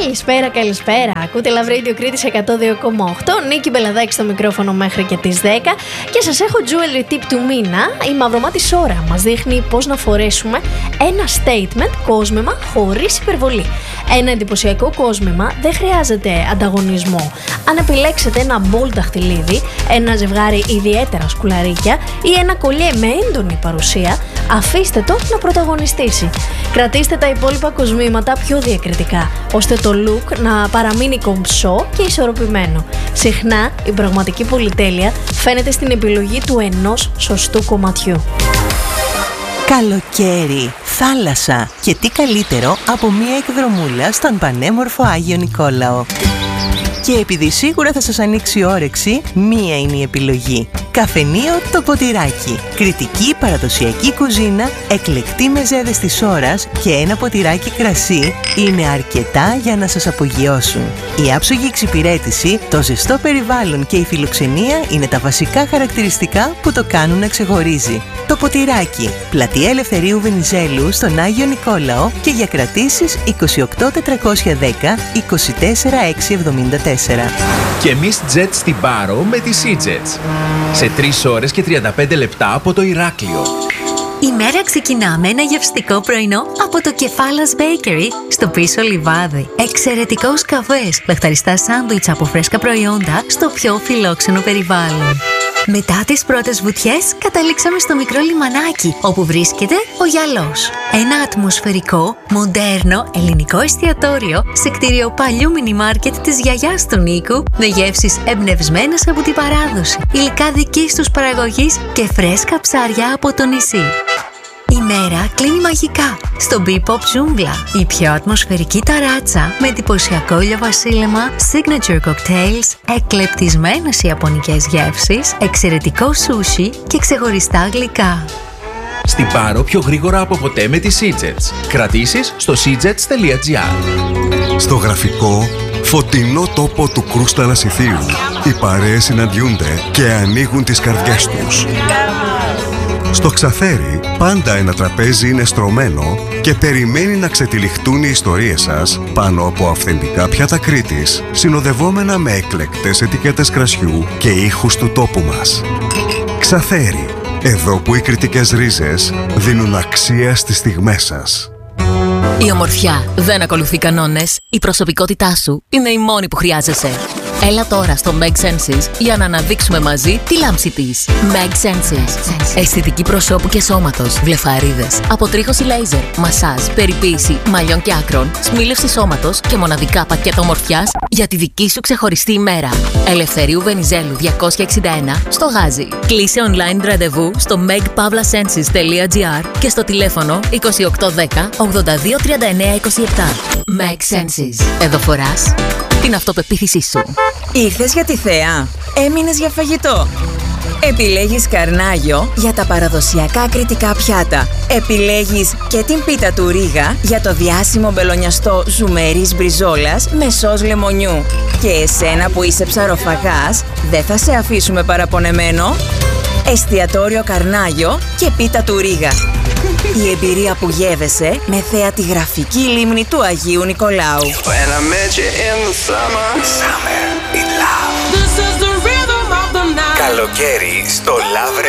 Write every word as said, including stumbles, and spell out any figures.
Καλησπέρα, καλησπέρα. Ακούτε Love Radio Κρήτης εκατό δύο κόμμα οκτώ. Νίκη Μπελαδάκη στο μικρόφωνο μέχρι και τις δέκα. Και σας έχω jewelry tip του μήνα. Η μαυρομάτη Σόρα μας δείχνει πώς να φορέσουμε ένα statement κόσμημα χωρίς υπερβολή. Ένα εντυπωσιακό κόσμημα δεν χρειάζεται ανταγωνισμό. Αν επιλέξετε ένα bold δαχτυλίδι, ένα ζευγάρι ιδιαίτερα σκουλαρίκια ή ένα κολλιέ με έντονη παρουσία, αφήστε το να πρωταγωνιστήσει. Κρατήστε τα υπόλοιπα κοσμήματα πιο διακριτικά, ώστε το look να παραμείνει κομψό και ισορροπημένο. Συχνά η πραγματική πολυτέλεια φαίνεται στην επιλογή του ενός σωστού κομματιού. Καλοκαίρι, θάλασσα και τι καλύτερο από μία εκδρομούλα στον πανέμορφο Άγιο Νικόλαο. Και επειδή σίγουρα θα σας ανοίξει η όρεξη, μία είναι η επιλογή. Καφενείο το Ποτηράκι. Κρητική παραδοσιακή κουζίνα, εκλεκτή μεζέδες της ώρας και ένα ποτηράκι κρασί είναι αρκετά για να σας απογειώσουν. Η άψογη εξυπηρέτηση, το ζεστό περιβάλλον και η φιλοξενία είναι τα βασικά χαρακτηριστικά που το κάνουν να ξεχωρίζει. Το Ποτηράκι, πλατεία Ελευθερίου Βενιζέλου στον Άγιο Νικόλαο και για κρατήσεις είκοσι οκτώ τετρακόσια δέκα είκοσι τέσσερα εξακόσια εβδομήντα τέσσερα. Και εμείς jet στην Πάρο με τη SeaJets. Σε τρεις ώρες και τριάντα πέντε λεπτά από το Ηράκλειο. Η μέρα ξεκινά με ένα γευστικό πρωινό από το Κεφάλας Bakery στο πίσω λιβάδι. Εξαιρετικός καφές, λαχταριστά σάντουιτς από φρέσκα προϊόντα στο πιο φιλόξενο περιβάλλον. Μετά τις πρώτες βουτιές, καταλήξαμε στο μικρό λιμανάκι, όπου βρίσκεται ο Γυαλός. Ένα ατμοσφαιρικό, μοντέρνο, ελληνικό εστιατόριο σε κτίριο παλιού μινι μάρκετ της γιαγιάς του Νίκου, με γεύσεις εμπνευσμένες από την παράδοση, υλικά δικής τους παραγωγής και φρέσκα ψάρια από το νησί. Η μέρα κλείνει μαγικά στο Bebop Jungla, η πιο ατμοσφαιρική ταράτσα με εντυπωσιακό ηλιοβασίλεμα, signature cocktails, εκλεπτισμένες ιαπωνικές γεύσεις, εξαιρετικό σούσι και ξεχωριστά γλυκά. Στην Πάρο πιο γρήγορα από ποτέ με τη SeaJets. Κρατήσεις στο seajets τελεία gr. Στο γραφικό, φωτεινό τόπο του Κρούστα Ανασιθίου, οι παρέες συναντιούνται και ανοίγουν τις καρδιές τους. Στο Ξαθέρι, πάντα ένα τραπέζι είναι στρωμένο και περιμένει να ξετυλιχτούν οι ιστορίες σας πάνω από αυθεντικά πιάτα Κρήτης, συνοδευόμενα με εκλεκτές ετικέτες κρασιού και ήχους του τόπου μας. Ξαθέρι, εδώ που οι κρητικές ρίζες δίνουν αξία στις στιγμές σας. Η ομορφιά δεν ακολουθεί κανόνες. Η προσωπικότητά σου είναι η μόνη που χρειάζεσαι. Έλα τώρα στο Meg Senses για να αναδείξουμε μαζί τη λάμψη της. Meg Senses. Αισθητική προσώπου και σώματος, βλεφαρίδες, αποτρίχωση λέιζερ, μασάζ, περιποίηση μαλλιών και άκρων, σμήλευση σώματος και μοναδικά πακέτα ομορφιάς για τη δική σου ξεχωριστή ημέρα. Ελευθερίου Βενιζέλου διακόσια εξήντα ένα στο Γάζι. Κλείσε online ραντεβού στο meg pavla senses τελεία gr και στο τηλέφωνο είκοσι οκτώ δέκα ογδόντα δύο τριάντα εννέα είκοσι επτά. Meg Senses. Εδώ φοράς την αυτοπεποίθησή σου. Ήρθες για τη θέα, έμεινες για φαγητό. Επιλέγεις Καρνάγιο για τα παραδοσιακά κρητικά πιάτα. Επιλέγεις και την πίτα του Ρίγα για το διάσημο μπελονιαστό ζουμερής μπριζόλας με σως λεμονιού. Και εσένα που είσαι ψαροφαγάς, δεν θα σε αφήσουμε παραπονεμένο. Εστιατόριο Καρνάγιο και πίτα του Ρίγα. Η εμπειρία που γεύεσαι με θέα τη γραφική λίμνη του Αγίου Νικολάου. Καλοκαίρι στο Love